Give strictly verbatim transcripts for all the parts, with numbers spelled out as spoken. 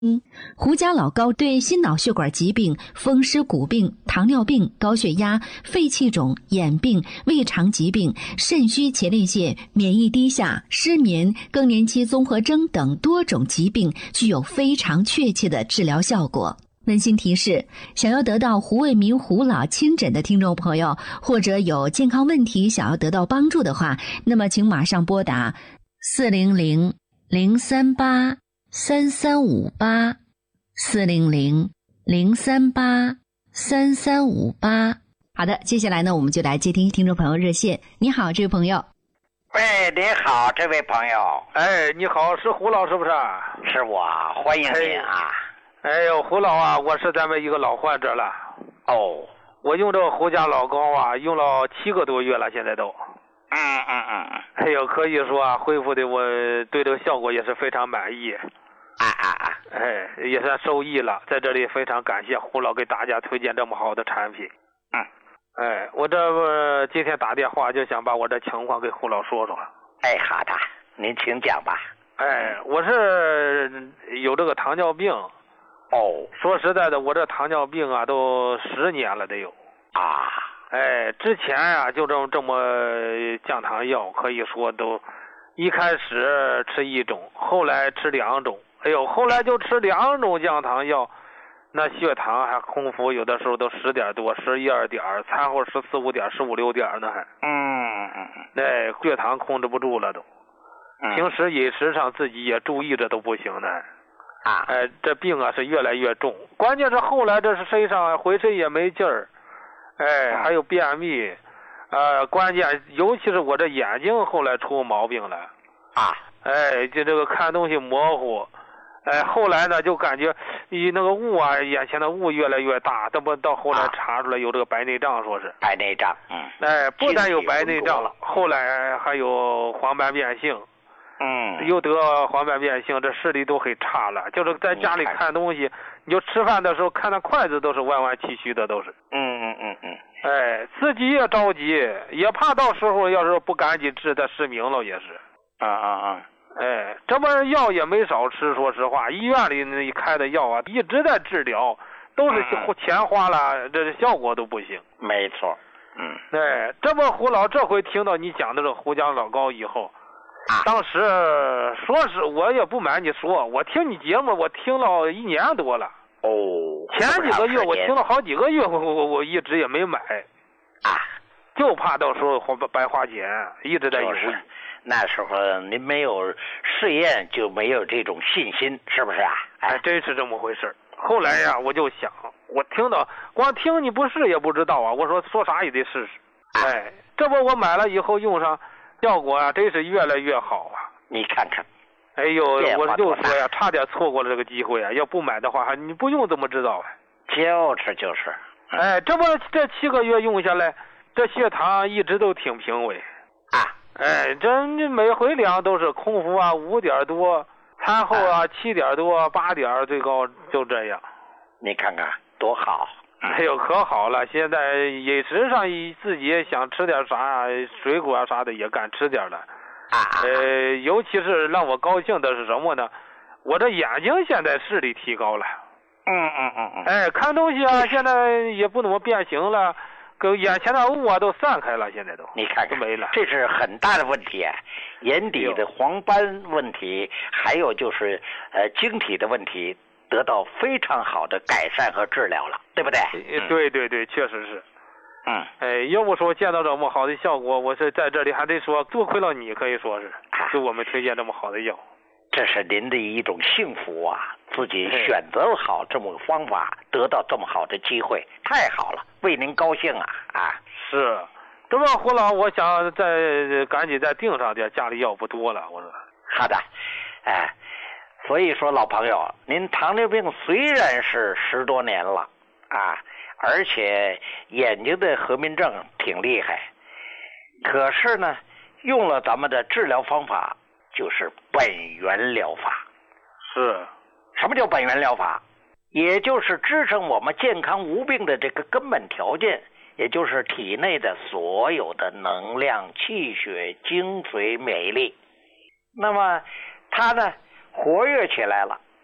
胡椒老膏对心脑血管疾病、风湿骨病、糖尿病、高血压、肺气肿、眼病、胃肠疾病、肾虚前列腺、免疫低下、失眠、更年期综合征等多种疾病具有非常确切的治疗效果。温馨提示：想要得到胡卫民胡老亲诊的听众朋友，或者有健康问题想要得到帮助的话，那么请马上拨打四零零零三八三三五八四零零零三八三三五八。好的，接下来呢，我们就来接听听众朋友热线。你好，这位朋友。 喂，你好，这位朋友。 哎，你好，是胡老是不是？ 是我，欢迎您啊。 哎呦，胡老啊，我是咱们一个老患者了。 哦， 我用这个胡家老膏啊，用了七个多月了，现在都。 嗯嗯嗯。 哎呦，可以说啊，恢复的我对这个效果也是非常满意。 啊啊啊！ 哎，也算受益了，在这里非常感谢胡老给大家推荐这么好的产品。 嗯。 哎，我这不今天打电话就想把我这情况给胡老说说。 哎，好的，您请讲吧。 哎，我是有这个糖尿病。 哦， 说实在的，我这糖尿病啊，都十年了得有啊。 哎，之前啊，就这么这么降糖药，可以说都一开始吃一种，后来吃两种，哎呦，后来就吃两种降糖药，那血糖还空腹，有的时候都十点多、十一二点，餐后十四五点、十五六点呢还。 嗯嗯嗯。 哎，血糖控制不住了都。 嗯。 平时饮食上自己也注意着都不行呢。 啊， 哎，这病啊是越来越重，关键是后来这是身上浑身也没劲儿，哎，还有便秘，呃，关键尤其是我这眼睛后来出毛病了， 啊， 哎，就这个看东西模糊，哎，后来呢就感觉一那个雾啊，眼前的雾越来越大，这不到后来查出来有这个白内障，说是白内障，嗯， 哎，不但有白内障了，后来还有黄斑变性。 嗯， 又得黄斑变性，这视力都很差了。就是在家里看东西，你就吃饭的时候看那筷子都是弯弯曲曲的，都是。 嗯嗯嗯嗯。 哎，自己也着急，也怕到时候要是不赶紧治，他失明了也是。 啊啊啊！ 哎，这不药也没少吃，说实话，医院里那开的药啊，一直在治疗，都是钱花了，这是效果都不行。 没错。嗯。 哎，这不胡老这回听到你讲的这胡椒老膏以后。当时说是我也不瞒你说，我听你节目我听了一年多了。 哦， 前几个月我听了好几个月，我我我一直也没买啊， 就怕到时候花白花钱，一直在犹豫。 那时候您没有试验，就没有这种信心，是不是啊？ 哎，真是这么回事。后来呀，我就想，我听到光听你不试也不知道啊，我说说啥也得试试。哎，这不我买了以后用上。效果啊，真是越来越好啊！ 你看看， 哎呦，我就说呀，差点错过了这个机会啊！要不买的话，你不用怎么知道啊？ 就是就是， 哎，这不这七个月用下来，这血糖一直都挺平稳啊！ 哎，这每回量都是空腹啊五点多，餐后啊七点多八点最高，就这样。 你看看多好！ 哎呦，可好了！现在饮食上自己想吃点啥，水果啊啥的也敢吃点了。 啊。 呃，尤其是让我高兴的是什么呢？我这眼睛现在视力提高了。 嗯嗯嗯嗯。 哎，看东西啊，现在也不怎么变形了，跟眼前的雾啊都散开了，现在都。 你看看， 都没了。 这是很大的问题，眼底的黄斑问题，还有就是呃晶体的问题。得到非常好的改善和治疗了，对不对？ 嗯、对对对，确实是。 嗯， 哎，要不说见到这么好的效果，我是在这里还得说多亏了你，可以说是给我们推荐这么好的药。 这是您的一种幸福啊！自己选择好这么个方法，得到这么好的机会，太好了，为您高兴啊！啊， 是。这么胡老，我想再赶紧再订上点，家里药不多了。我说。 好的，哎。所以说，老朋友，您糖尿病虽然是十多年了啊，而且眼睛的合并症挺厉害，可是呢，用了咱们的治疗方法，就是本源疗法。 是， 什么叫本源疗法？也就是支撑我们健康无病的这个根本条件，也就是体内的所有的能量、气血、精髓、免疫力。那么它呢？活跃起来了，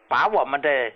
把我们的